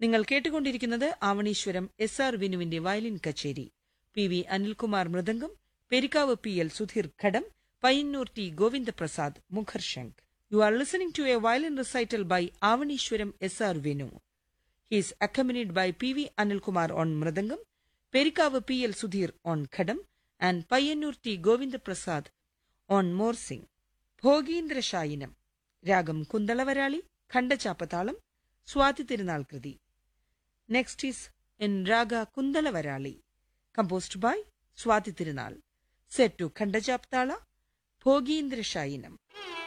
നിങ്ങൾ കേട്ടുകൊണ്ടിരിക്കുന്നത് Avaneeswaram SR വിനുവിന്റെ violin കച്ചേരി. PV Anilkumar mridangam, Perikkavu PL Sudheer ghatam, Payyanur T Govindaprasad മുഖർശംഖ്. You are listening to a violin recital by Avanishwaram SR Vinu. He is accompanied by PV Anilkumar on Mridangam, Perikavu PL Sudhir on Khadam, and Payyanur T Govindaprasad on Morsing. Bhogindra Shayinam, Ragam Kundalavarali, Khandachapatalam, Swati Tirunal Kriti. Next is in Raga Kundalavarali, composed by Swati Tirunal, set to Khandachapatala, Bhogindra Shayinam.